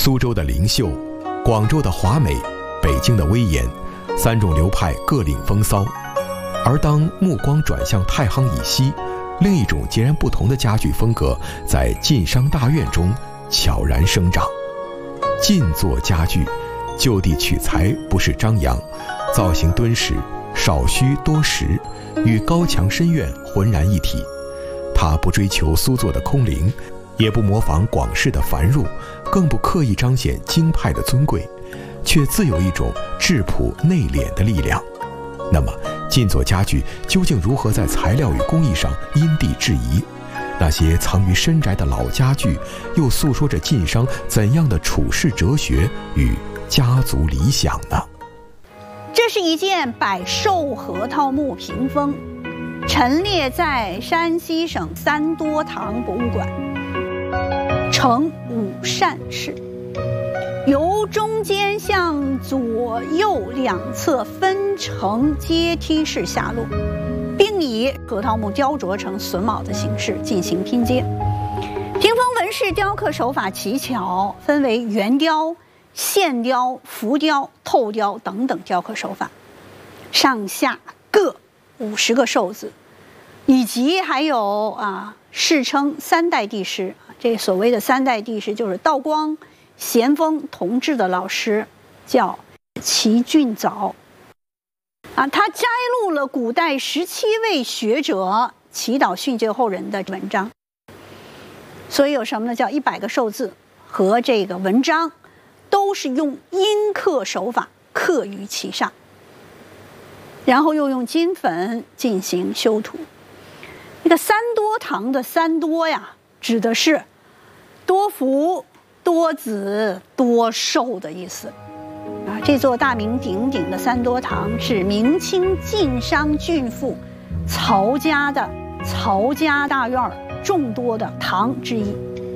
苏州的灵秀，广州的华美，北京的威严，3种流派各领风骚。而当目光转向太行以西，另一种截然不同的家具风格在晋商大院中悄然生长。晋作家具就地取材，不是张扬，造型敦实，少虚多实，与高墙深院浑然一体。它不追求苏作的空灵，也不模仿广式的繁缛，更不刻意彰显京派的尊贵，却自有一种质朴内敛的力量。那么晋作家具究竟如何在材料与工艺上因地制宜？那些藏于深宅的老家具又诉说着晋商怎样的处世哲学与家族理想呢？ 这是一件百寿核桃木屏风，陈列在山西省三多堂博物馆，呈5扇式，由中间向左右两侧分成阶梯式下落，并以核桃木雕琢成榫卯的形式进行拼接。屏风纹饰雕刻手法奇巧，分为圆雕、线雕、浮雕、透雕等等雕刻手法，上下各50个寿字，以及还有世称3代帝师。这所谓的3代帝师就是道光、咸丰同治的老师，叫齐俊藻。他摘录了古代17位学者祈祷训诫后人的文章，所以有什么呢？叫100个寿字和这个文章都是用阴刻手法刻于其上，然后又用金粉进行修涂。那个三多堂的三多呀，指的是多福、多子、多寿的意思。这座大名鼎鼎的三多堂是明清晋商郡妇曹家的曹家大院众多的堂之一。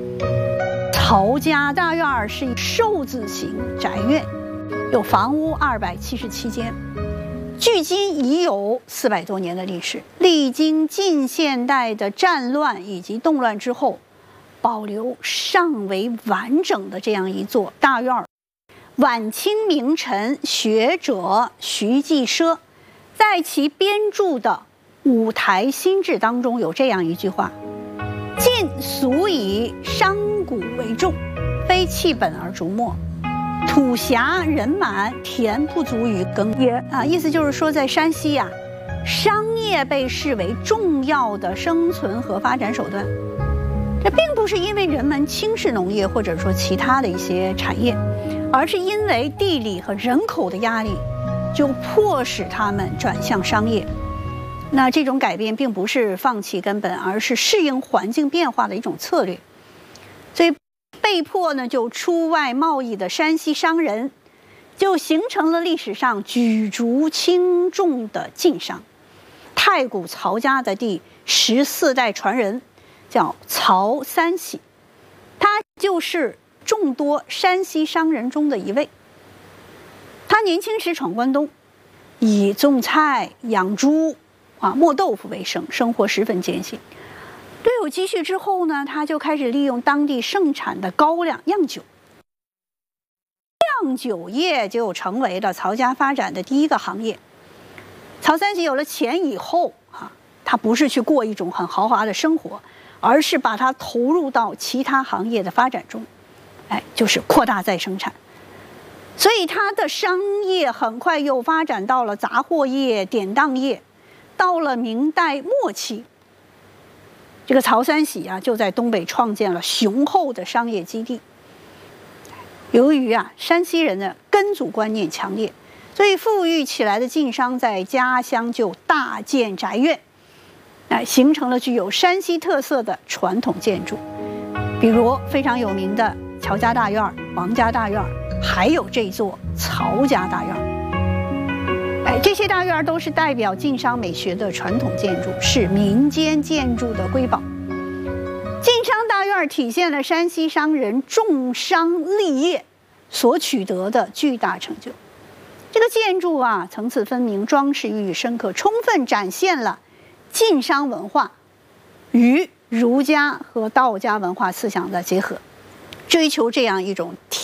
曹家大院是一寿字形宅院，有房屋277间，距今已有400多年的历史，历经近现代的战乱以及动乱之后，保留尚为完整的这样一座大院。晚清名臣学者徐继奢在其编著的《五台新志》当中有这样一句话：晋俗以商贾为重，非弃本而逐末，土狭人满，田不足以耕也。意思就是说，在山西商业被视为重要的生存和发展手段。这并不是因为人们轻视农业或者说其他的一些产业，而是因为地理和人口的压力，就迫使他们转向商业。那这种改变并不是放弃根本，而是适应环境变化的一种策略。所以被迫呢就出外贸易的山西商人，就形成了历史上举足轻重的晋商。太谷曹家的第14代传人叫曹三喜，他就是众多山西商人中的一位。他年轻时闯关东，以种菜、养猪、磨豆腐为生，生活十分艰辛。略有积蓄之后呢，他就开始利用当地盛产的高粱酿酒。酿酒业就成为了曹家发展的第一个行业。曹三喜有了钱以后他不是去过一种很豪华的生活，而是把它投入到其他行业的发展中，就是扩大再生产。所以他的商业很快又发展到了杂货业、典当业。到了明代末期，这个曹三喜就在东北创建了雄厚的商业基地。由于山西人的根祖观念强烈，所以富裕起来的晋商在家乡就大建宅院，形成了具有山西特色的传统建筑，比如非常有名的乔家大院、王家大院，还有这座曹家大院。这些大院都是代表晋商美学的传统建筑，是民间建筑的瑰宝。晋商大院体现了山西商人重商立业所取得的巨大成就。这个建筑层次分明，装饰寓意深刻，充分展现了晋商文化与儒家和道家文化思想的结合，追求这样一种